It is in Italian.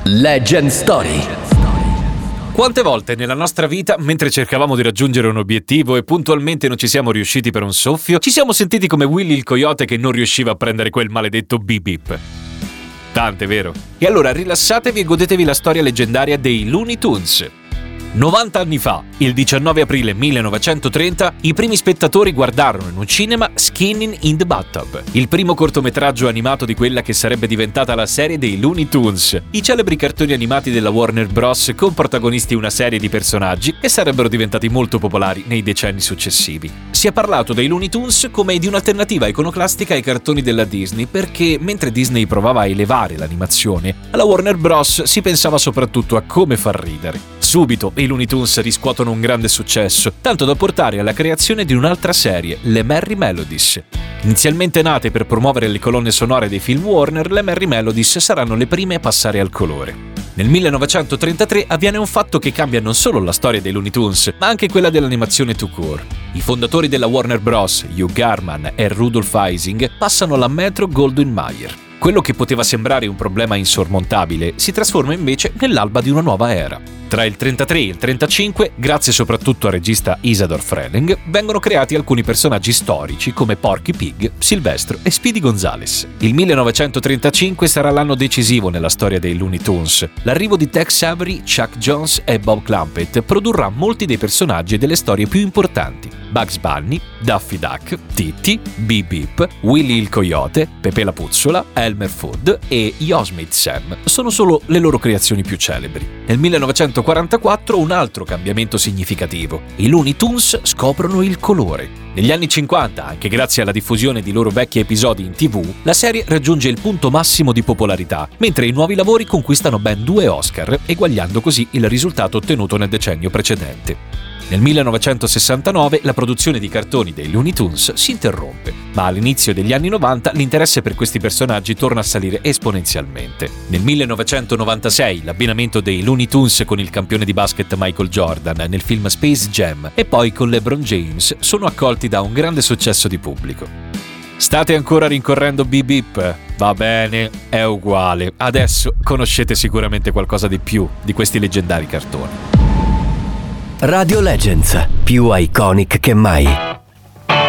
Legend Story. Quante volte nella nostra vita, mentre cercavamo di raggiungere un obiettivo e puntualmente non ci siamo riusciti per un soffio, ci siamo sentiti come Willy il coyote che non riusciva a prendere quel maledetto beep beep? Tante, vero? E allora rilassatevi e godetevi la storia leggendaria dei Looney Tunes. 90 anni fa, il 19 aprile 1930, i primi spettatori guardarono in un cinema Skinning in the Bathtub, il primo cortometraggio animato di quella che sarebbe diventata la serie dei Looney Tunes, i celebri cartoni animati della Warner Bros. Con protagonisti una serie di personaggi che sarebbero diventati molto popolari nei decenni successivi. Si è parlato dei Looney Tunes come di un'alternativa iconoclastica ai cartoni della Disney perché, mentre Disney provava a elevare l'animazione, alla Warner Bros. Si pensava soprattutto a come far ridere. Subito i Looney Tunes riscuotono un grande successo, tanto da portare alla creazione di un'altra serie, le Merry Melodies. Inizialmente nate per promuovere le colonne sonore dei film Warner, le Merry Melodies saranno le prime a passare al colore. Nel 1933 avviene un fatto che cambia non solo la storia dei Looney Tunes, ma anche quella dell'animazione tout court. I fondatori della Warner Bros., Hugh Garman e Rudolph Ising, passano alla Metro-Goldwyn-Mayer. Quello che poteva sembrare un problema insormontabile si trasforma invece nell'alba di una nuova era. Tra il 33 e il 35, grazie soprattutto al regista Isadore Freling, vengono creati alcuni personaggi storici come Porky Pig, Silvestro e Speedy Gonzales. Il 1935 sarà l'anno decisivo nella storia dei Looney Tunes. L'arrivo di Tex Avery, Chuck Jones e Bob Clampett produrrà molti dei personaggi e delle storie più importanti. Bugs Bunny, Daffy Duck, Titti, Beep Beep, Willy il Coyote, Pepe la Puzzola, Elmer Fudd e Yosemite Sam sono solo le loro creazioni più celebri. Nel 1944 un altro cambiamento significativo. I Looney Tunes scoprono il colore. Negli anni 50, anche grazie alla diffusione di loro vecchi episodi in TV, la serie raggiunge il punto massimo di popolarità, mentre i nuovi lavori conquistano ben 2 Oscar, eguagliando così il risultato ottenuto nel decennio precedente. Nel 1969 la produzione di cartoni dei Looney Tunes si interrompe, ma all'inizio degli anni 90 l'interesse per questi personaggi torna a salire esponenzialmente. Nel 1996 l'abbinamento dei Looney Tunes con il campione di basket Michael Jordan nel film Space Jam e poi con LeBron James sono accolti da un grande successo di pubblico. State ancora rincorrendo Beep Beep? Va bene, è uguale. Adesso conoscete sicuramente qualcosa di più di questi leggendari cartoni. Radio Legends, più iconic che mai.